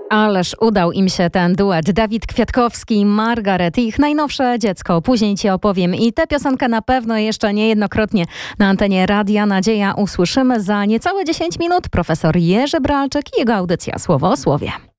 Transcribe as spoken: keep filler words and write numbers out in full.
Ależ udał im się ten duet. Dawid Kwiatkowski i Margaret, ich najnowsze dziecko. Później ci opowiem. I tę piosenkę na pewno jeszcze niejednokrotnie na antenie Radia Nadzieja usłyszymy za niecałe dziesięć minut. Profesor Jerzy Bralczyk i jego audycja Słowo o Słowie.